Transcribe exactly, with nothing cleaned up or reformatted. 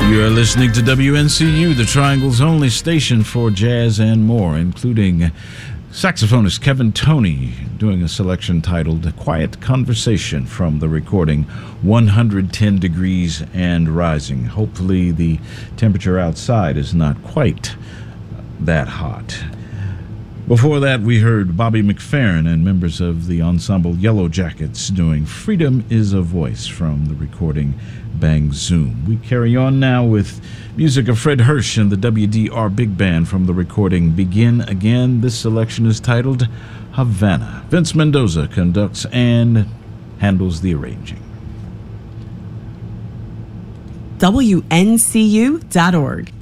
You're listening to W N C U, the Triangle's only station for jazz and more, including saxophonist Kevin Toney doing a selection titled Quiet Conversation from the recording one hundred ten Degrees and Rising. Hopefully the temperature outside is not quite that hot. Before that, we heard Bobby McFerrin and members of the ensemble Yellow Jackets doing Freedom is a Voice from the recording Bang Zoom. We carry on now with music of Fred Hirsch and the W D R Big Band from the recording Begin Again. This selection is titled Havana. Vince Mendoza conducts and handles the arranging. W N C U dot org